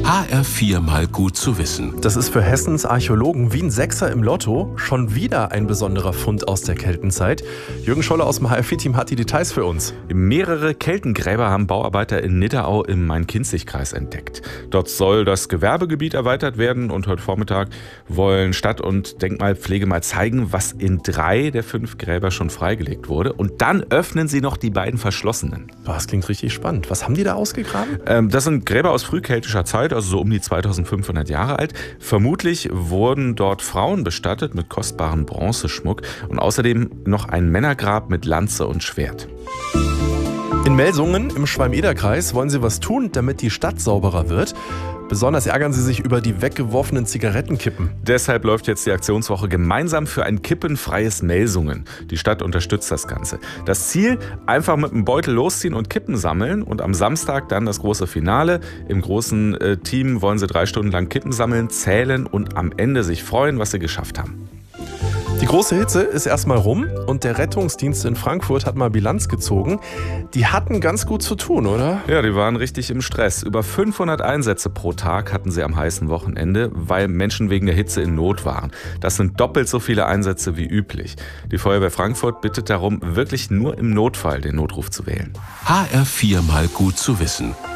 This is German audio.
HR4 mal gut zu wissen. Das ist für Hessens Archäologen wie ein Sechser im Lotto. Schon wieder ein besonderer Fund aus der Keltenzeit. Jürgen Scholle aus dem HR4-Team hat die Details für uns. Mehrere Keltengräber haben Bauarbeiter in Nidderau im Main-Kinzig-Kreis entdeckt. Dort soll das Gewerbegebiet erweitert werden und heute Vormittag wollen Stadt- und Denkmalpflege mal zeigen, was in 3 der 5 Gräber schon freigelegt wurde. Und dann öffnen sie noch die beiden verschlossenen. Das klingt richtig spannend. Was haben die da ausgegraben? Das sind Gräber aus frühkeltischer Zeit, also so um die 2500 Jahre alt. Vermutlich wurden dort Frauen bestattet mit kostbarem Bronzeschmuck und außerdem noch ein Männergrab mit Lanze und Schwert. In Melsungen im Schwalm-Eder-Kreis wollen sie was tun, damit die Stadt sauberer wird. Besonders ärgern sie sich über die weggeworfenen Zigarettenkippen. Deshalb läuft jetzt die Aktionswoche gemeinsam für ein kippenfreies Melsungen. Die Stadt unterstützt das Ganze. Das Ziel, einfach mit einem Beutel losziehen und Kippen sammeln und am Samstag dann das große Finale. Im großen Team wollen sie 3 Stunden lang Kippen sammeln, zählen und am Ende sich freuen, was sie geschafft haben. Die große Hitze ist erstmal rum und der Rettungsdienst in Frankfurt hat mal Bilanz gezogen. Die hatten ganz gut zu tun, oder? Ja, die waren richtig im Stress. Über 500 Einsätze pro Tag hatten sie am heißen Wochenende, weil Menschen wegen der Hitze in Not waren. Das sind doppelt so viele Einsätze wie üblich. Die Feuerwehr Frankfurt bittet darum, wirklich nur im Notfall den Notruf zu wählen. HR4 mal gut zu wissen.